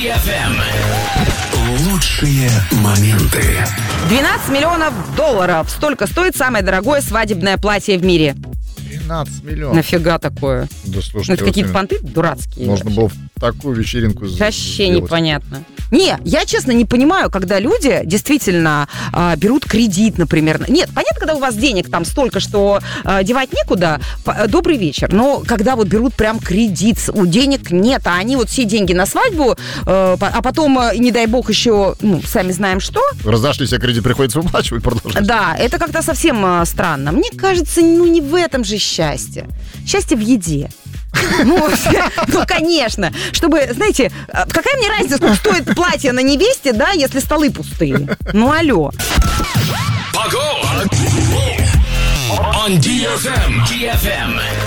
Лучшие моменты. 12 миллионов долларов. Столько стоит самое дорогое свадебное платье в мире. 12 миллионов. Нафига такое? Да, Ну, слушайте, это какие-то понты дурацкие. можно вообще. было в такую вечеринку Вообще сделать. непонятно. Не, я честно не понимаю, когда люди действительно берут кредит, например. Нет, понятно, когда у вас денег там столько, что девать некуда, добрый вечер. Но когда вот берут прям кредит, у денег нет, а они вот все деньги на свадьбу, а потом, не дай бог, еще, ну, сами знаем что. Разошлись, а кредит приходится выплачивать, продолжать. Да, это как-то совсем странно. Мне кажется, ну не в этом же счастье. Счастье в еде. Ну, конечно. Чтобы, знаете, какая мне разница, сколько стоит платье на невесте, да, если столы пустые? Ну, алло. Погода! On DFM.